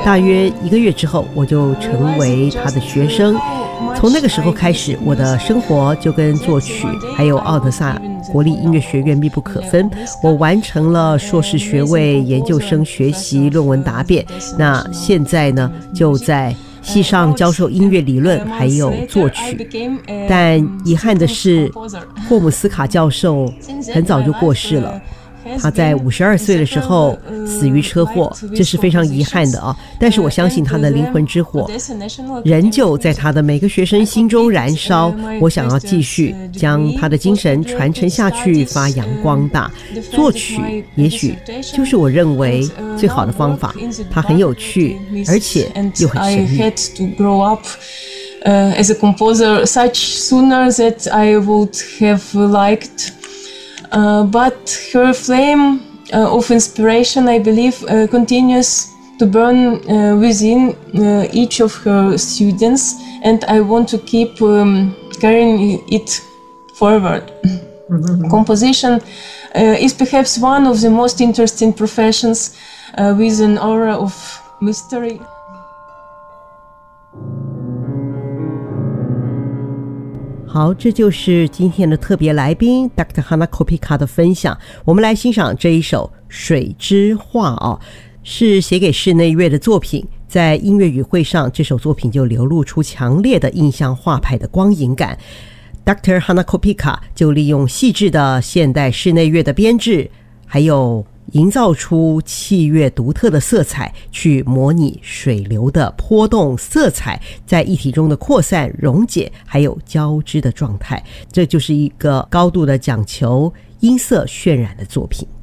大约1个月之后，我就成为他的学生。从那个时候开始，我的生活就跟作曲还有奥德萨国立音乐学院密不可分。我完成了硕士学位、研究生学习、论文答辩。那现在呢，就在系上教授音乐理论还有作曲。但遗憾的是，霍姆斯卡教授很早就过世了。他在52岁的时候死于车祸，这是非常遗憾的啊！但是我相信他的灵魂之火仍旧在他的每个学生心中燃烧。我想要继续将他的精神传承下去，发扬光大。作曲也许就是我认为最好的方法，它很有趣，而且又很神秘。 As a composer, such sooner that I would have liked.But her flame of inspiration, I believe, continues to burn within each of her students, and I want to keep carrying it forward. Composition is perhaps one of the most interesting professions with an aura of mystery. 好，这就是今天的特别来宾 Dr. Hanna Kopica 的分享。我们来欣赏这一首水之画哦，是写给室内乐的作品。在音乐语汇上，这首作品就流露出强烈的印象画派的光影感。Dr. Hanna Kopica 就利用细致的现代室内乐的编制，还有营造出器乐独特的色彩，去模拟水流的波动色彩在液体中的扩散、溶解还有交织的状态。这就是一个高度的讲求音色渲染的作品。